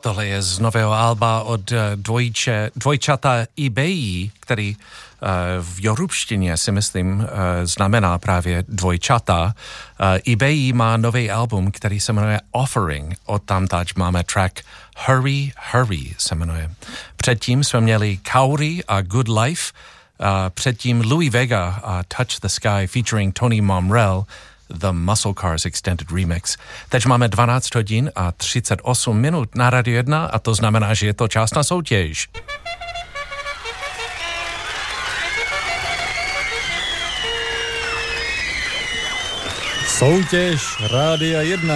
Tohle je z nového alba od dvojčata eBay, který v jorubštině si myslím znamená právě dvojčata. eBay má nový album, který se jmenuje Offering. Od tamtáč máme track Hurry, Hurry se jmenuje. Předtím jsme měli Kauri a Good Life, předtím Louis Vega a Touch the Sky featuring Tony Momrelle, The Muscle Cars Extended Remix. Teď máme 12 hodin a 38 minut na Radio 1 a to znamená, že je to čas na soutěž. Soutěž Rádia 1.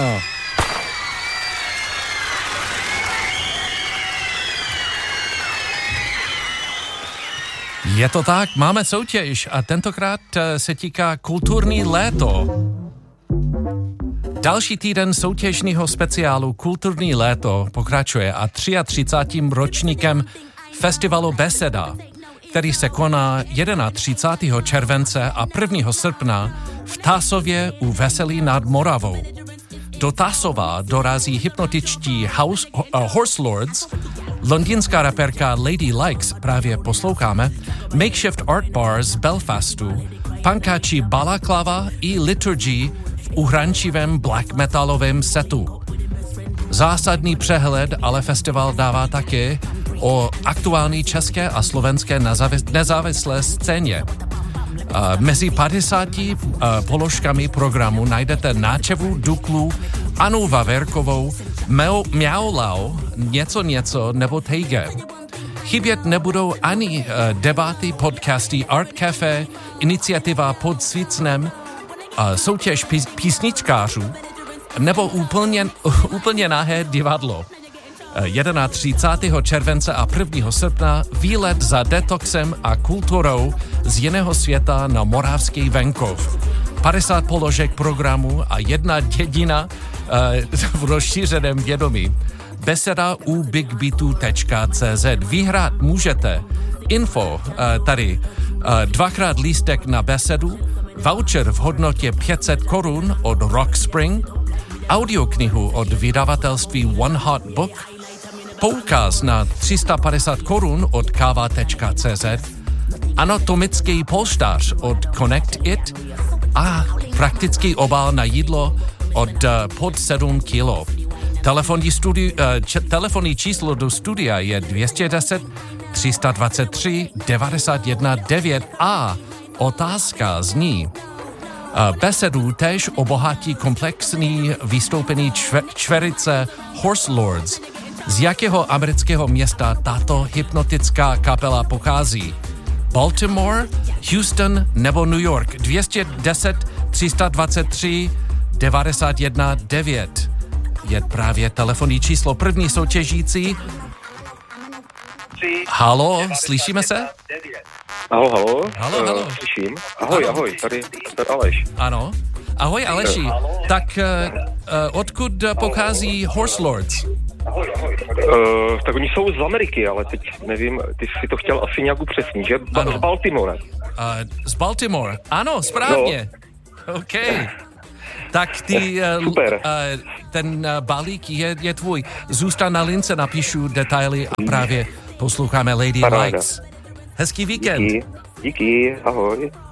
Je to tak, máme soutěž a tentokrát se týká kulturní léto. Další týden soutěžního speciálu Kulturní léto pokračuje a 33. ročníkem festivalu Beseda, který se koná 31. července a 1. srpna v Tasově u Veselí nad Moravou. Do Tasova dorazí hypnotičtí Horse Lords, londýnská raperka Lady Likes, právě posloucháme, Makeshift Art Bar z Belfastu, punkáči Balaklava i Liturgy v uhrančivém black metalovém setu. Zásadní přehled ale festival dává taky o aktuální české a slovenské nezávislé scéně. Mezi 50 položkami programu najdete Náčevu, Duklu, Anu Vaverkovou, Miaulau, něco nebo Tejge. Chybět nebudou ani debaty, podcasty Art Café, iniciativa Pod svícnem, soutěž písničkářů nebo úplně nahé divadlo. 31. července a 1. srpna výlet za detoxem a kulturou z jiného světa na moravský venkov. 50 položek programu a jedna dědina v rozšířeném vědomí. Beseda u bigbeatu.cz. Vyhrát můžete info tady, dvakrát lístek na besedu, voucher v hodnotě 500 korun od Rockspring, audioknihu od vydavatelství One Hot Book, poukaz na 350 korun od kava.cz, anatomický polštář od Connect It a praktický obal na jídlo od pod 7 kilo. Telefonní číslo do studia je 210 323 91 9 a otázka zní: besedu též obohatí komplexní vystoupení čtverice Horse Lords. Z jakého amerického města tato hypnotická kapela pochází? Baltimore, Houston nebo New York? 210 323 91 9 je právě telefonní číslo první soutěžící. Halo, slyšíme se? Halo. Halo. Slyším. Ahoj, tady Aleš. Ano. Ahoj Aleši. Tak odkud pochází Horse Lords? Tak oni jsou z Ameriky, ale teď nevím, ty jsi to chtěl asi nějak upřesnit, že? Z Baltimore. Z Baltimore, ano, správně. No. OK. Tak ty, ten balík je tvůj. Zůstaň na lince, napíšu detaily a právě posloucháme Lady Likes. Hezký víkend. Díky, ahoj.